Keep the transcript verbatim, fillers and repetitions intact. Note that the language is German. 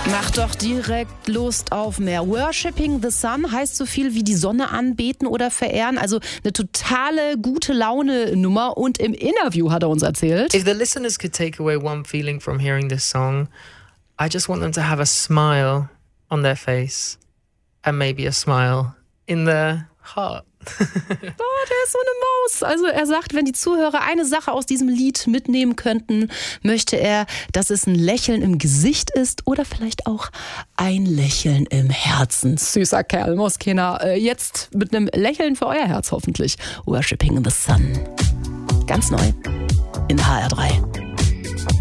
Macht doch direkt Lust auf mehr. Worshipping the Sun heißt so viel wie die Sonne anbeten oder verehren. Also eine totale gute Laune-Nummer. Und im Interview hat er uns erzählt: If the listeners could take away one feeling from hearing this song, I just want them to have a smile on their face and maybe a smile in their heart. Oh, der ist so eine Maus. Also er sagt, wenn die Zuhörer eine Sache aus diesem Lied mitnehmen könnten, möchte er, dass es ein Lächeln im Gesicht ist oder vielleicht auch ein Lächeln im Herzen. Süßer Kerl, Moskena. Jetzt mit einem Lächeln für euer Herz hoffentlich. Worshipping the Sun. Ganz neu in H R drei.